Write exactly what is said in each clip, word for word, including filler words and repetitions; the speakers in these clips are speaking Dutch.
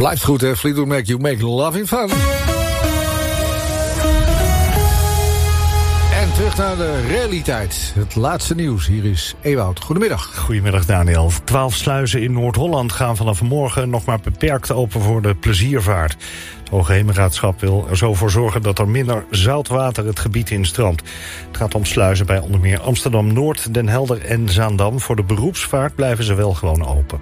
Blijft goed, hè? Fleetwood Mac, you make loving fun. En terug naar de realiteit. Het laatste nieuws. Hier is Ewout. Goedemiddag. Goedemiddag, Daniel. Twaalf sluizen in Noord-Holland gaan vanaf morgen nog maar beperkt open voor de pleziervaart. Het Hoogheemraadschap wil er zo voor zorgen dat er minder zoutwater het gebied instroomt. Het gaat om sluizen bij onder meer Amsterdam-Noord, Den Helder en Zaandam. Voor de beroepsvaart blijven ze wel gewoon open.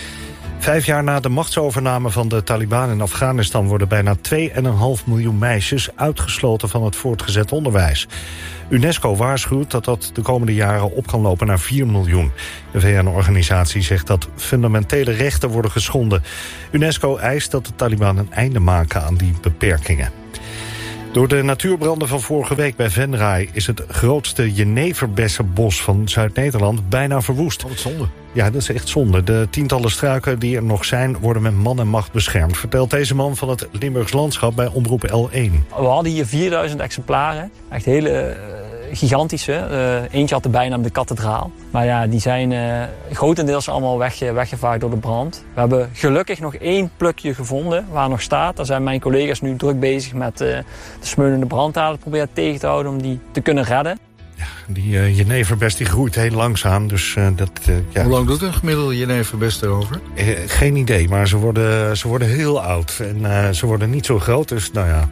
Vijf jaar na de machtsovername van de Taliban in Afghanistan worden bijna twee komma vijf miljoen meisjes uitgesloten van het voortgezet onderwijs. UNESCO waarschuwt dat dat de komende jaren op kan lopen naar vier miljoen. De V N-organisatie zegt dat fundamentele rechten worden geschonden. UNESCO eist dat de Taliban een einde maken aan die beperkingen. Door de natuurbranden van vorige week bij Venray is het grootste jeneverbessenbos van Zuid-Nederland bijna verwoest. Oh, wat zonde. Ja, dat is echt zonde. De tientallen struiken die er nog zijn worden met man en macht beschermd, vertelt deze man van het Limburgs Landschap bij Omroep L één. We hadden hier vierduizend exemplaren. Echt hele uh, gigantische. Uh, eentje had de bijnaam de kathedraal. Maar ja, die zijn uh, grotendeels allemaal weg, weggevaagd door de brand. We hebben gelukkig nog één plukje gevonden waar nog staat. Daar zijn mijn collega's nu druk bezig met uh, de smeulende brandhaarden proberen tegen te houden om die te kunnen redden. Ja, die uh, jeneverbest die groeit heel langzaam. Dus, uh, dat, uh, ja. Hoe lang doet een gemiddelde jeneverbest erover? Uh, geen idee, maar ze worden, ze worden heel oud. En uh, ze worden niet zo groot, dus nou ja.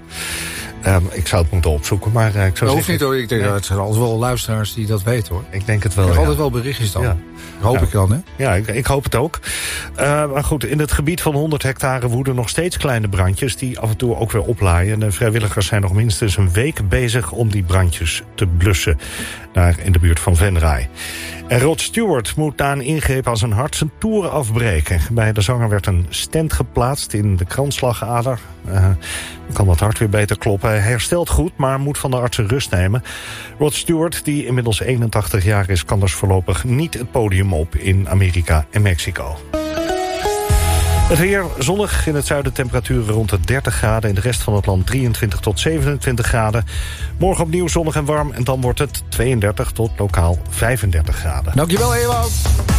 Um, ik zou het moeten opzoeken, maar uh, ik zou dat hoeft zeggen, niet hoor. Ik denk, nee. Het zijn altijd wel luisteraars die dat weten hoor. Ik denk het wel. Ik heb ja. altijd wel berichtjes dan. Ja. Hoop ja. ik dan, hè? Ja, ik, ik hoop het ook. Uh, maar goed, in het gebied van honderd hectare woeden nog steeds kleine brandjes die af en toe ook weer oplaaien. De vrijwilligers zijn nog minstens een week bezig om die brandjes te blussen. Daar in de buurt van Venray. En Rod Stewart moet na een ingreep aan zijn hart zijn toeren afbreken. Bij de zanger werd een stent geplaatst in de kransslagader. Uh, dan kan dat hart weer beter kloppen. Hij herstelt goed, maar moet van de artsen rust nemen. Rod Stewart, die inmiddels eenentachtig jaar is, kan dus voorlopig niet het podium op in Amerika en Mexico. Het weer zonnig, in het zuiden temperaturen rond de dertig graden. In de rest van het land drieëntwintig tot zevenentwintig graden. Morgen opnieuw zonnig en warm en dan wordt het tweeëndertig tot lokaal vijfendertig graden. Dankjewel, Ewout.